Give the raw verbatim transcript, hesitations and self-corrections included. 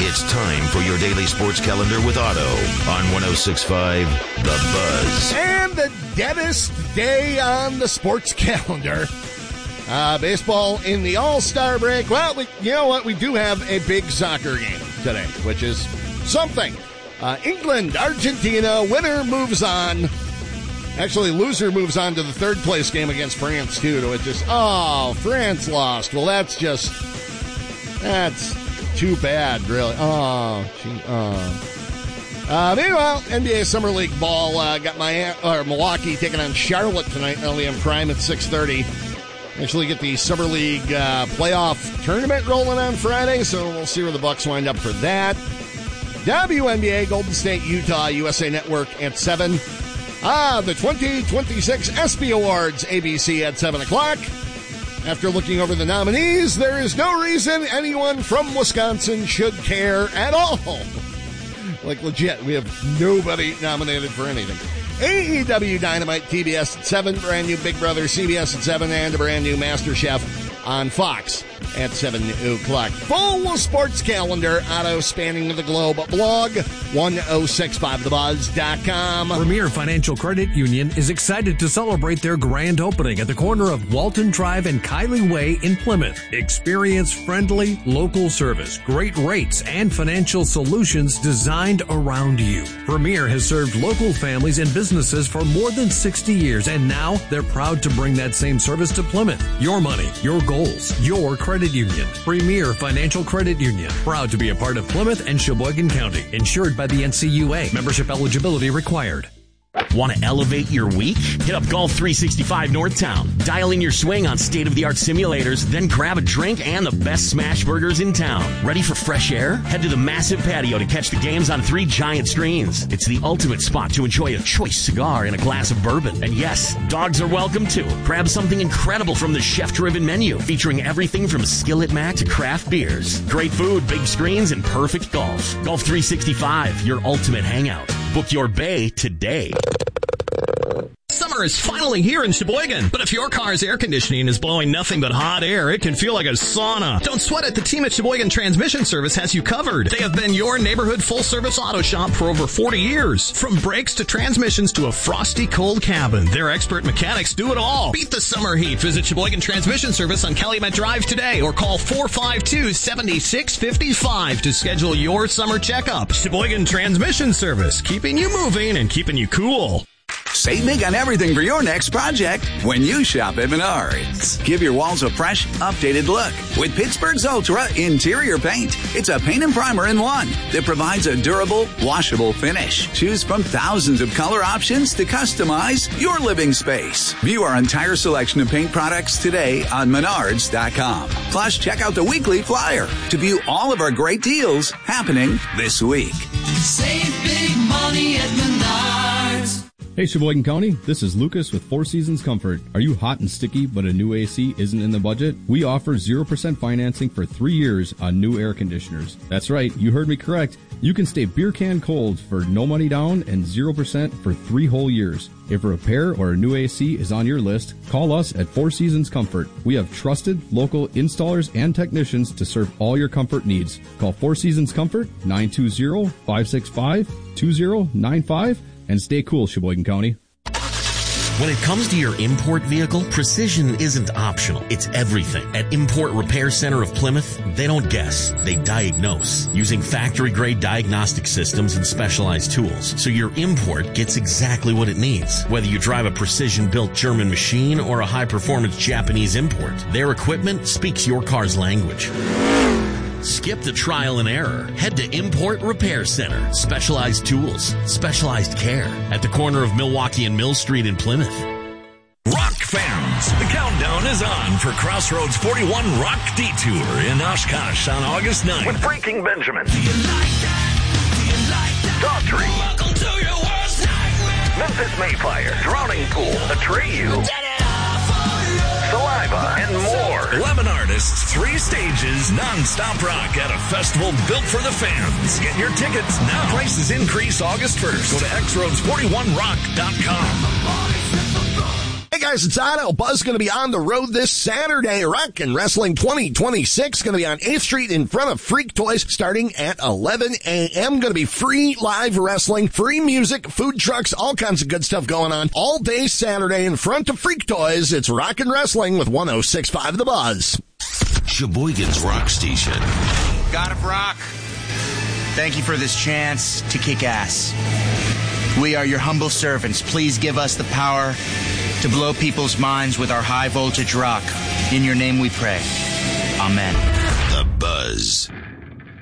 It's time for your daily sports calendar with Otto on one oh six point five The Buzz. And the deadest day on the sports calendar. Uh, baseball in the All-Star break. Well, we, you know what? We do have a big soccer game today, which is something. Uh, England, Argentina, winner moves on. Actually, loser moves on to the third place game against France, too. To it just, oh, France lost. Well, that's just, that's too bad, really. Oh, gee, oh. Uh, meanwhile, N B A Summer League ball uh, got my or Milwaukee taking on Charlotte tonight, L A M Prime at six thirty. Actually get the Summer League uh, playoff tournament rolling on Friday, so we'll see where the Bucks wind up for that. W N B A, Golden State, Utah, U S A Network at seven. Ah, the twenty twenty-six ESPY Awards, A B C at seven o'clock. After looking over the nominees, there is no reason anyone from Wisconsin should care at all. Like, legit, we have nobody nominated for anything. A E W Dynamite, T B S at seven, brand new Big Brother, C B S at seven, and a brand new MasterChef on Fox at seven o'clock. Full sports calendar, Otto spanning the globe. Blog ten sixty-five the buzz dot com. Premier Financial Credit Union is excited to celebrate their grand opening at the corner of Walton Drive and Kylie Way in Plymouth. Experience friendly, local service, great rates, and financial solutions designed around you. Premier has served local families and businesses for more than sixty years, and now they're proud to bring that same service to Plymouth. Your money, your goals, your credit union. Premier Financial Credit Union. Proud to be a part of Plymouth and Sheboygan County. Insured by the N C U A. Membership eligibility required. Want to elevate your week? Hit up Golf three sixty-five Northtown. Dial in your swing on state-of-the-art simulators, then grab a drink and the best smash burgers in town. Ready for fresh air? Head to the massive patio to catch the games on three giant screens. It's the ultimate spot to enjoy a choice cigar and a glass of bourbon. And yes, dogs are welcome too. Grab something incredible from the chef-driven menu, featuring everything from Skillet Mac to craft beers. Great food, big screens, and perfect golf. Golf three sixty-five, your ultimate hangout. Book your bay today. Summer is finally here in Sheboygan, but if your car's air conditioning is blowing nothing but hot air, it can feel like a sauna. Don't sweat it. The team at Sheboygan Transmission Service has you covered. They have been your neighborhood full-service auto shop for over forty years. From brakes to transmissions to a frosty cold cabin, their expert mechanics do it all. Beat the summer heat. Visit Sheboygan Transmission Service on Calumet Drive today or call four five two, seven six five five to schedule your summer checkup. Sheboygan Transmission Service, keeping you moving and keeping you cool. Save big on everything for your next project when you shop at Menards. Give your walls a fresh, updated look with Pittsburgh's Ultra Interior Paint. It's a paint and primer in one that provides a durable, washable finish. Choose from thousands of color options to customize your living space. View our entire selection of paint products today on Menards dot com. Plus, check out the weekly flyer to view all of our great deals happening this week. Save big money at Menards. Hey Sheboygan County, this is Lucas with Four Seasons Comfort. Are you hot and sticky but a new A C isn't in the budget? We offer zero percent financing for three years on new air conditioners. That's right, you heard me correct. You can stay beer can cold for no money down and zero percent for three whole years. If a repair or a new A C is on your list, call us at Four Seasons Comfort. We have trusted local installers and technicians to serve all your comfort needs. Call Four Seasons Comfort, nine two zero, five six five, two zero nine five. And stay cool, Sheboygan County. When it comes to your import vehicle, precision isn't optional. It's everything. At Import Repair Center of Plymouth, they don't guess. They diagnose using factory-grade diagnostic systems and specialized tools. So your import gets exactly what it needs. Whether you drive a precision-built German machine or a high-performance Japanese import, their equipment speaks your car's language. Skip the trial and error. Head to Import Repair Center. Specialized tools, specialized care at the corner of Milwaukee and Mill Street in Plymouth. Rock fans, the countdown is on for Crossroads forty-one Rock Detour in Oshkosh on August ninth. With Breaking Benjamin, Do you like that? Do you like that? Daughtry, Welcome to your worst nightmare. Memphis Mayfire, Drowning Pool, Atreyu, Saliva, and more. eleven artists, three stages, non-stop rock at a festival built for the fans. Get your tickets now. Prices increase August first. Go to x roads forty-one rock dot com. Hey guys, it's Otto. Buzz going to be on the road this Saturday. Rock and Wrestling twenty twenty-six going to be on eighth Street in front of Freak Toys starting at eleven a.m. Going to be free live wrestling, free music, food trucks, all kinds of good stuff going on all day Saturday in front of Freak Toys. It's Rock and Wrestling with one oh six point five The Buzz. Sheboygan's Rock Station. God of Rock, thank you for this chance to kick ass. We are your humble servants. Please give us the power to blow people's minds with our high voltage rock. In your name we pray. Amen. The Buzz.